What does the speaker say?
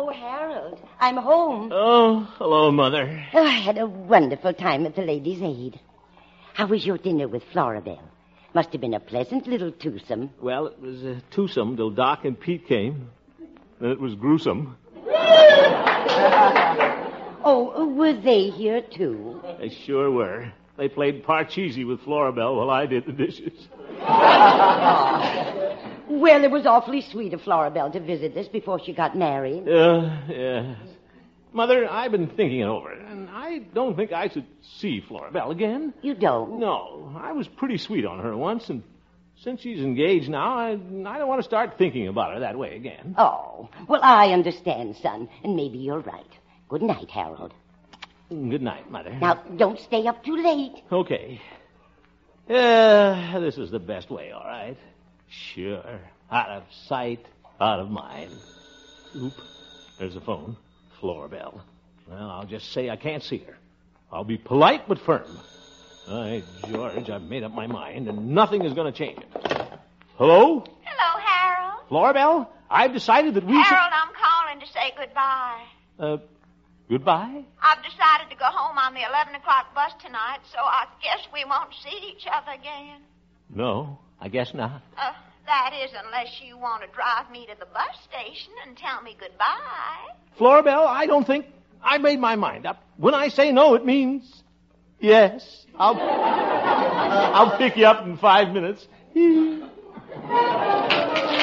Oh, Harold, I'm home. Oh, hello, Mother. Oh, I had a wonderful time at the Ladies' Aid. How was your dinner with Florabelle? Must have been a pleasant little twosome. Well, it was a twosome till Doc and Pete came. Then it was gruesome. Oh, were they here, too? They sure were. They played Parcheesi with Florabelle while I did the dishes. Well, it was awfully sweet of Florabelle to visit us before she got married. Yes. Mother, I've been thinking it over, and I don't think I should see Florabelle again. You don't? No. I was pretty sweet on her once, and since she's engaged now, I don't want to start thinking about her that way again. Oh, well, I understand, son, and maybe you're right. Good night, Harold. Good night, Mother. Now, don't stay up too late. Okay. This is the best way, all right. Sure. Out of sight, out of mind. Oop. There's the phone. Florabelle. Well, I'll just say I can't see her. I'll be polite but firm. By George, I've made up my mind, and nothing is going to change it. Hello? Hello, Harold. Florabelle, I've decided that we Harold, I'm calling to say goodbye. Goodbye? I've decided to go home on the 11 o'clock bus tonight, so I guess we won't see each other again. No, I guess not. That is, unless you want to drive me to the bus station and tell me goodbye. Florabelle, I don't think I made my mind up. When I say no, it means yes. I'll pick you up in 5 minutes.